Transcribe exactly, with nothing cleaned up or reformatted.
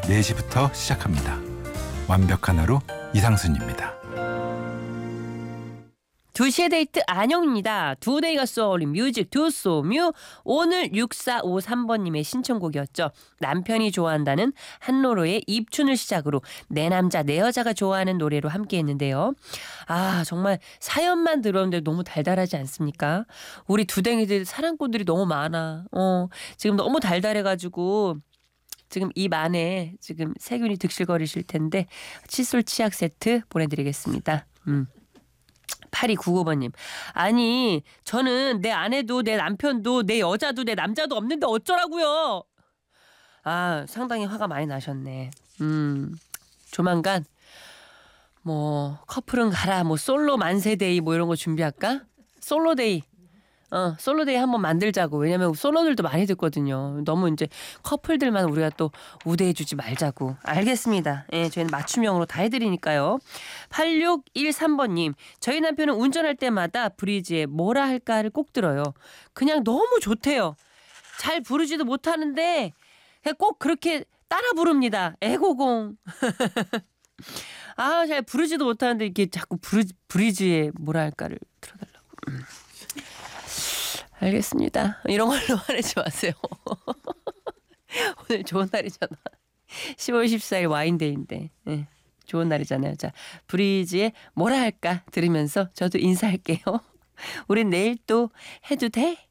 네 시부터 시작합니다. 완벽한 하루 이상순입니다. 두 시의 데이트 안영입니다. 두 데이가 쏘어올린 뮤직 두쏘뮤. 오늘 육사오삼 번님의 신청곡이었죠. 남편이 좋아한다는 한로로의 입춘을 시작으로 내 남자 내 여자가 좋아하는 노래로 함께했는데요. 아 정말 사연만 들었는데 너무 달달하지 않습니까? 우리 두댕이들 사랑꾼들이 너무 많아. 어 지금 너무 달달해가지고 지금 입 안에 지금 세균이 득실거리실 텐데 칫솔 치약 세트 보내드리겠습니다. 음. 팔이구구 번님. 아니 저는 내 아내도 내 남편도 내 여자도 내 남자도 없는데 어쩌라고요. 아 상당히 화가 많이 나셨네. 음 조만간 뭐 커플은 가라 뭐 솔로 만세데이 뭐 이런 거 준비할까? 솔로데이. 어, 솔로데이 한번 만들자고. 왜냐면 솔로들도 많이 듣거든요. 너무 이제 커플들만 우리가 또 우대해주지 말자고. 알겠습니다. 예, 저희는 맞춤형으로 다 해드리니까요. 팔육일삼 번님. 저희 남편은 운전할 때마다 브리지의 뭐라 할까를 꼭 들어요. 그냥 너무 좋대요. 잘 부르지도 못하는데 그냥 꼭 그렇게 따라 부릅니다. 애고공. 아, 잘 부르지도 못하는데 이렇게 자꾸 브리, 브리지의 뭐라 할까를 틀어달라고. 음. 알겠습니다. 이런 걸로 화내지 마세요. 오늘 좋은 날이잖아. 시월 십사일 와인데이인데 네, 좋은 날이잖아요. 자, 브리지의 뭐라 할까 들으면서 저도 인사할게요. 우린 내일 또 해도 돼?